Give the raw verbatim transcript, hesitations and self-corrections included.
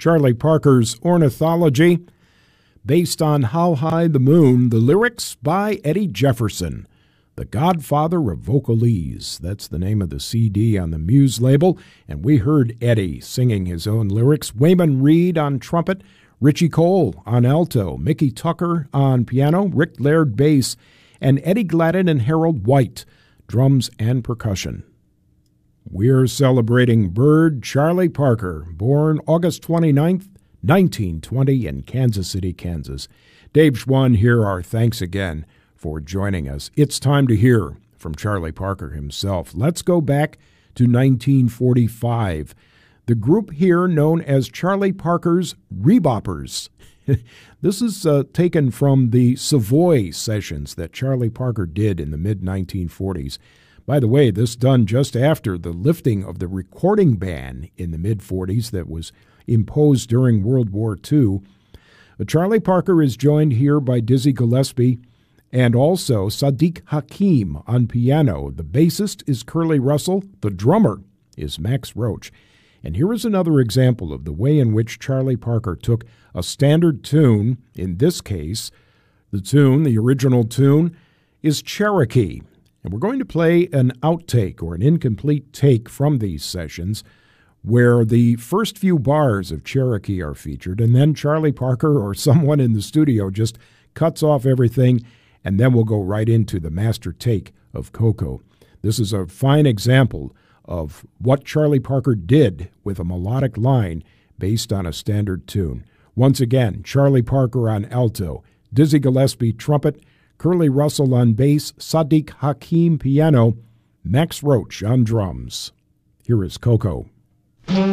Charlie Parker's Ornithology, based on How High the Moon, the lyrics by Eddie Jefferson, the godfather of vocalese. That's the name of the C D on the Muse label, and we heard Eddie singing his own lyrics. Wayman Reed on trumpet, Richie Cole on alto, Mickey Tucker on piano, Rick Laird bass, and Eddie Gladden and Harold White, drums and percussion. We're celebrating Bird Charlie Parker, born August twenty-ninth, nineteen twenty in Kansas City, Kansas. Dave Schwann here. Our thanks again for joining us. It's time to hear from Charlie Parker himself. Let's go back to nineteen forty-five. The group here known as Charlie Parker's Reboppers. This is uh, taken from the Savoy sessions that Charlie Parker did in the mid nineteen forties. By the way, this done just after the lifting of the recording ban in the mid forties that was imposed during World War Two. But Charlie Parker is joined here by Dizzy Gillespie and also Sadiq Hakim on piano. The bassist is Curly Russell. The drummer is Max Roach. And here is another example of the way in which Charlie Parker took a standard tune. In this case, the tune, the original tune, is Cherokee. And we're going to play an outtake or an incomplete take from these sessions where the first few bars of Cherokee are featured, and then Charlie Parker or someone in the studio just cuts off everything, and then we'll go right into the master take of Coco. This is a fine example of what Charlie Parker did with a melodic line based on a standard tune. Once again, Charlie Parker on alto, Dizzy Gillespie trumpet, Curly Russell on bass, Sadiq Hakim piano, Max Roach on drums. Here is Coco.